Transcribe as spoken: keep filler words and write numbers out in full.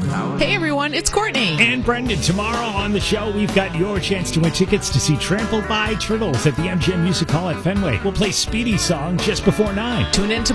Hey everyone, it's Courtney. And Brendan. Tomorrow on the show, we've got your chance to win tickets to see Trampled by Turtles at the M G M Music Hall at Fenway. We'll play Speedy Song just before nine. Tune in tomorrow.